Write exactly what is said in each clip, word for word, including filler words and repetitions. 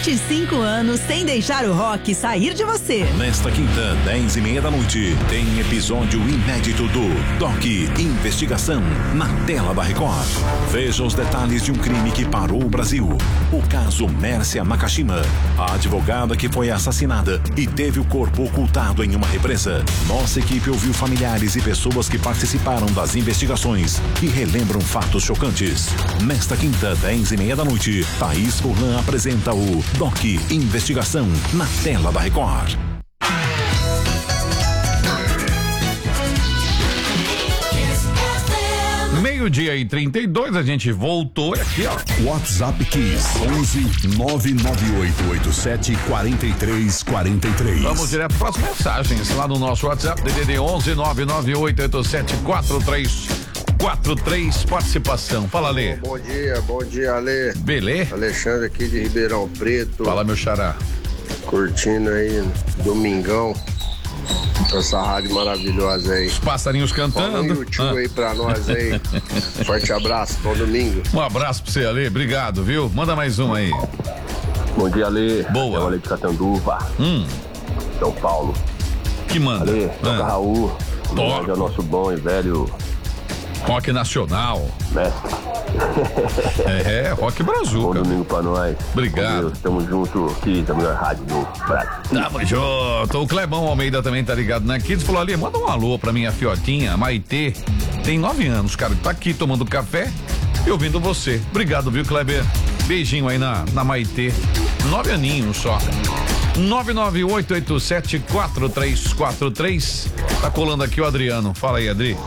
vinte e cinco anos sem deixar o rock sair de você. Nesta quinta, dez e meia da noite, tem episódio inédito do Doc Investigação na tela da Record. Veja os detalhes de um crime que parou o Brasil. O caso Mércia Nakashima, a advogada que foi assassinada e teve o corpo ocultado em uma represa. Nossa equipe ouviu familiares e pessoas que participaram das investigações e relembram fatos chocantes. Nesta quinta, dez e meia da noite, Thaís Furlan apresenta o Doc Investigação na tela da Record. Meio-dia e trinta e dois, a gente voltou aqui, ó. WhatsApp Kiss onze nove nove oito oito sete quatro três quatro três. Vamos direto para as mensagens lá no nosso WhatsApp, D D D onze nove nove oito oito sete quatro três quatro três. Participação. Fala, Alê. Bom dia, bom dia, Alê. Beleza? Alexandre aqui de Ribeirão Preto. Fala, meu xará. Curtindo aí, domingão. Essa rádio maravilhosa aí. Os passarinhos cantando. Fala um YouTube ah. aí pra nós aí. Forte abraço, bom domingo. Um abraço pra você, Alê. Obrigado, viu? Manda mais um aí. Bom dia, Alê. Boa. É o Alê de Catanduva. Hum. São Paulo. Que manda? Alê, toca ah. Raul. Toca. É o nosso bom e velho rock nacional. mestre. É, rock brazuca. Bom domingo pra nós. Obrigado. Deus, tamo junto aqui da melhor rádio do Brasil. Tamo junto. O Clebão Almeida também tá ligado na Kids. Falou ali, manda um alô pra minha fiotinha, a Maitê. Tem nove anos, cara. Tá aqui tomando café e ouvindo você. Obrigado, viu, Kleber? Beijinho aí na, na Maitê. Nove aninhos só. nove nove oito oito sete quatro três quatro três. Tá colando aqui o Adriano. Fala aí, Adri.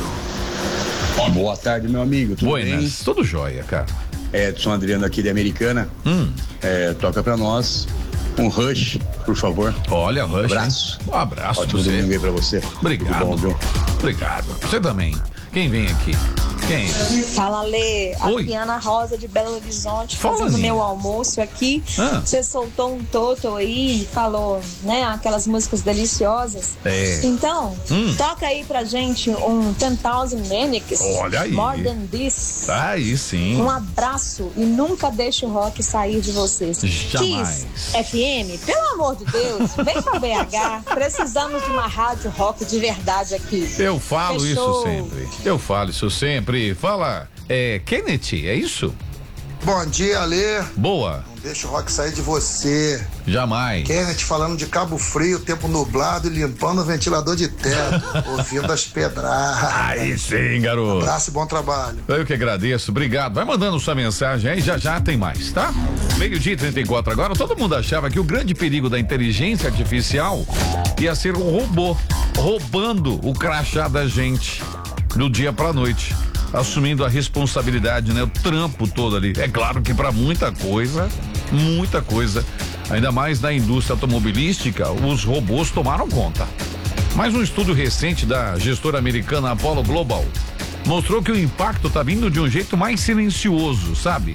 Boa tarde, meu amigo. Tudo Buenas. bem? Tudo jóia, cara. Edson Adriano aqui de Americana. Hum. É, toca pra nós um Rush, por favor. Olha, Rush. Abraço. Um abraço. Ótimo pra você. domingo aí pra você. Obrigado. Tudo bom, viu? Obrigado. Você também. Quem vem aqui? Quem? Fala, Lê. Oi. Aqui Ana Rosa de Belo Horizonte, Fala, fazendo Aninha. meu almoço aqui. Ah. Você soltou um toto aí, falou, né, aquelas músicas deliciosas. É. Então, Hum. toca aí pra gente um ten thousand Manics. Olha aí. More Than This. Aí sim. Um abraço e nunca deixe o rock sair de vocês. Jamais. Kiss F M, pelo amor de Deus, vem pra B H. Precisamos de uma rádio rock de verdade aqui. Eu falo Fechou. isso sempre. Eu falo isso sempre. Fala, é Kenneth, é isso? Bom dia, Alê. Boa. Não deixa o rock sair de você. Jamais. Kenneth falando de Cabo Frio, tempo nublado e limpando o ventilador de teto, ouvindo as pedradas. Aí sim, garoto. Abraço e bom trabalho. Eu que agradeço, obrigado. Vai mandando sua mensagem aí, já já tem mais, tá? Meio-dia e trinta e quatro agora. Todo mundo achava que o grande perigo da inteligência artificial ia ser um robô roubando o crachá da gente do dia pra noite, assumindo a responsabilidade, né? O trampo todo ali. É claro que para muita coisa, muita coisa, ainda mais na indústria automobilística, os robôs tomaram conta. Mas um estudo recente da gestora americana Apollo Global mostrou que o impacto tá vindo de um jeito mais silencioso, sabe?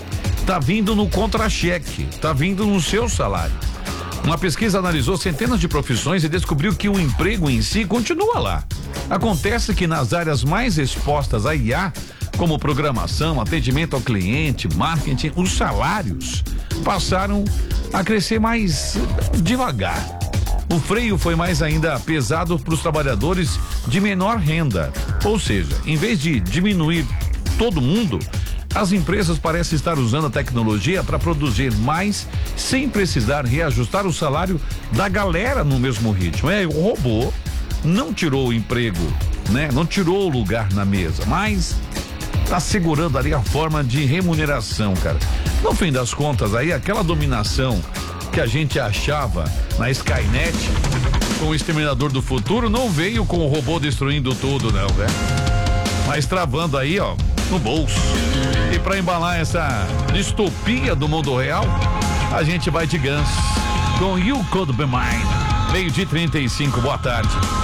Tá vindo no contra-cheque, tá vindo no seu salário. Uma pesquisa analisou centenas de profissões e descobriu que o emprego em si continua lá. Acontece que nas áreas mais expostas a I A, como programação, atendimento ao cliente, marketing, os salários passaram a crescer mais devagar. O freio foi mais ainda pesado para os trabalhadores de menor renda. Ou seja, em vez de diminuir todo mundo, as empresas parecem estar usando a tecnologia para produzir mais sem precisar reajustar o salário da galera no mesmo ritmo. É, o robô não tirou o emprego, né? Não tirou o lugar na mesa, mas tá segurando ali a forma de remuneração, cara. No fim das contas, aí aquela dominação que a gente achava na Skynet com o Exterminador do Futuro não veio com o robô destruindo tudo, não, né? Mas travando aí, ó, no bolso. E pra embalar essa distopia do mundo real, a gente vai de Guns com You Could Be Mine. Meio de trinta e cinco, boa tarde.